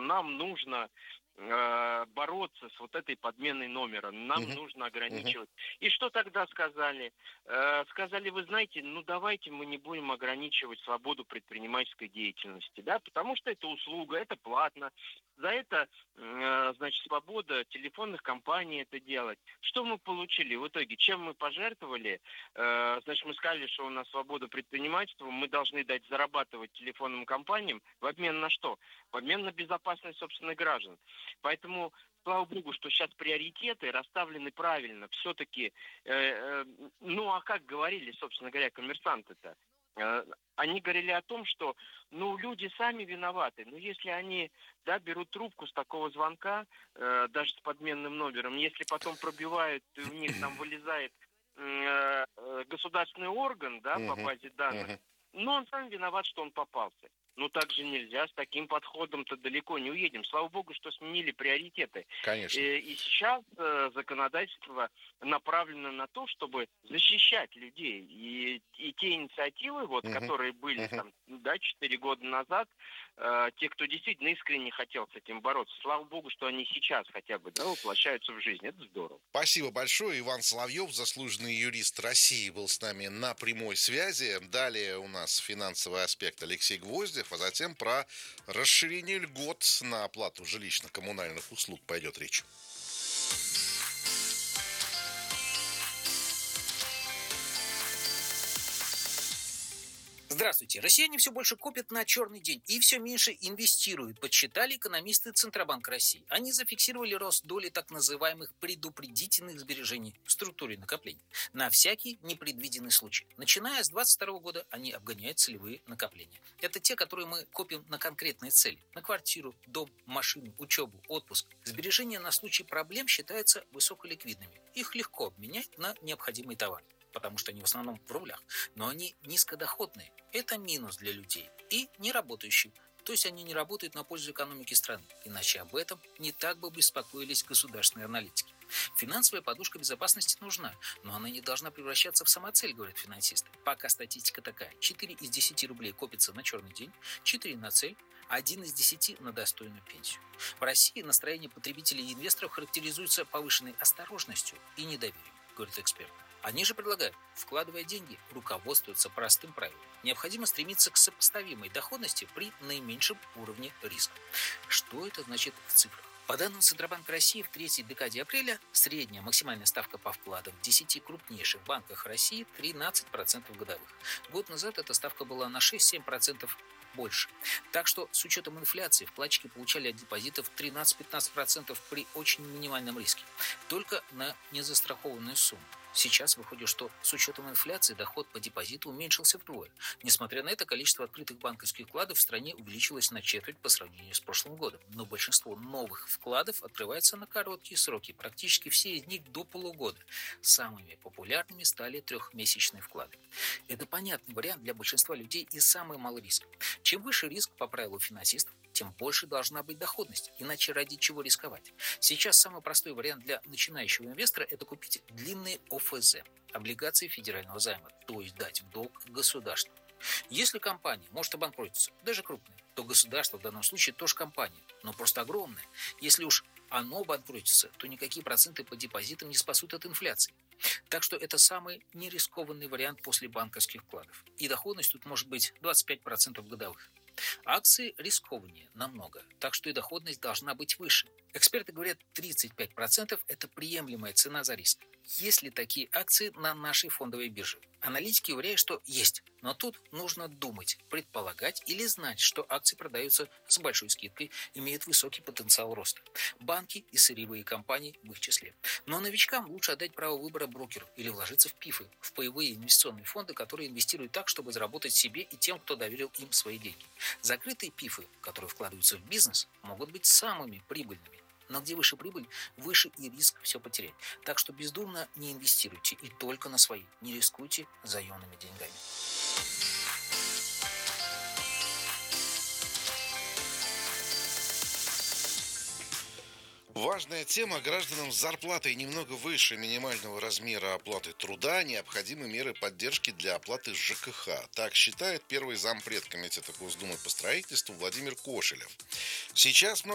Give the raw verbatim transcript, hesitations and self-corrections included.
нам нужно э, бороться с вот этой подменой номера, нам Мгм. нужно Мгм. ограничивать. И что тогда сказали? Э, сказали, вы знаете, ну давайте мы не будем ограничивать свободу предпринимательской деятельности, да, потому что это услуга, это платно, за это, э, значит, свобода телефонных компаний это делать. Что мы получили в итоге? Чем мы пожертвовали? Э, значит, мы сказали, что у нас свобода предпринимательства, мы должны дать зарабатывать телефонным компаниям в обмен на что? В обмен на безопасность собственных граждан. Поэтому слава богу, что сейчас приоритеты расставлены правильно. Все-таки, э, э, ну а как говорили, собственно говоря, коммерсанты-то? Э, они говорили о том, что, ну, люди сами виноваты. Но если они, да, берут трубку с такого звонка, э, даже с подменным номером, если потом пробивают, и у них там вылезает э, э, государственный орган, да, по Мгм. базе данных, Мгм. но он сам виноват, что он попался. Ну так же нельзя, с таким подходом-то далеко не уедем. Слава богу, что сменили приоритеты. И, Конечно. и сейчас э, законодательство направлено на то, чтобы защищать людей. И, и те инициативы, вот, Мгм. которые были Мгм. там, да, четыре года назад, э, те, кто действительно искренне хотел с этим бороться, слава богу, что они сейчас хотя бы, да, воплощаются в жизнь. Это здорово. Спасибо большое. Иван Соловьев, заслуженный юрист России, был с нами на прямой связи. Далее у нас финансовый аспект Алексей Гвоздев, а затем про расширение льгот на оплату жилищно-коммунальных услуг пойдет речь. Здравствуйте. Россияне все больше копят на черный день и все меньше инвестируют, подсчитали экономисты Центробанка России. Они зафиксировали рост доли так называемых предупредительных сбережений в структуре накоплений на всякий непредвиденный случай. Начиная с двадцать второго года они обгоняют целевые накопления. Это те, которые мы копим на конкретные цели. На квартиру, дом, машину, учебу, отпуск. Сбережения на случай проблем считаются высоколиквидными. Их легко обменять на необходимый товар, потому что они в основном в рублях, но они низкодоходные. Это минус для людей и не работающие. То есть они не работают на пользу экономики страны. Иначе об этом не так бы беспокоились государственные аналитики. Финансовая подушка безопасности нужна, но она не должна превращаться в самоцель, говорят финансисты. Пока статистика такая. четыре из десяти рублей копится на черный день, четыре на цель, один из десяти на достойную пенсию. В России настроение потребителей и инвесторов характеризуется повышенной осторожностью и недоверием, говорят эксперты. Они же предлагают, вкладывая деньги, руководствуются простым правилом. Необходимо стремиться к сопоставимой доходности при наименьшем уровне риска. Что это значит в цифрах? По данным Центробанка России, в третьей декаде апреля средняя максимальная ставка по вкладам в десяти крупнейших банках России тринадцать процентов годовых. Год назад эта ставка была на шесть-семь процентов больше. Так что с учетом инфляции вкладчики получали от депозитов тринадцать-пятнадцать процентов при очень минимальном риске. Только на незастрахованную сумму. Сейчас выходит, что с учетом инфляции доход по депозиту уменьшился вдвое. Несмотря на это, количество открытых банковских вкладов в стране увеличилось на четверть по сравнению с прошлым годом. Но большинство новых вкладов открывается на короткие сроки, практически все из них до полугода. Самыми популярными стали трехмесячные вклады. Это понятный вариант для большинства людей и самый малый риск. Чем выше риск по правилу финансистов, тем больше должна быть доходность, иначе ради чего рисковать. Сейчас самый простой вариант для начинающего инвестора – это купить длинные О Ф З, облигации федерального займа, то есть дать в долг государству. Если компания может обанкротиться, даже крупная, то государство в данном случае тоже компания, но просто огромная. Если уж оно обанкротится, то никакие проценты по депозитам не спасут от инфляции. Так что это самый нерискованный вариант после банковских вкладов. И доходность тут может быть двадцать пять процентов годовых. Акции рискованнее намного, так что и доходность должна быть выше. Эксперты говорят, тридцать пять процентов это приемлемая цена за риск. Есть ли такие акции на нашей фондовой бирже? Аналитики уверяют, что есть, но тут нужно думать, предполагать или знать, что акции продаются с большой скидкой, имеют высокий потенциал роста. Банки и сырьевые компании в их числе. Но новичкам лучше отдать право выбора брокеру или вложиться в ПИФы, в паевые инвестиционные фонды, которые инвестируют так, чтобы заработать себе и тем, кто доверил им свои деньги. Закрытые ПИФы, которые вкладываются в бизнес, могут быть самыми прибыльными. Но где выше прибыль, выше и риск все потерять. Так что бездумно не инвестируйте и только на свои. Не рискуйте заемными деньгами. Важная тема. Гражданам с зарплатой немного выше минимального размера оплаты труда необходимы меры поддержки для оплаты Ж К Х. Так считает первый зампред Комитета Госдумы по строительству Владимир Кошелев. Сейчас многие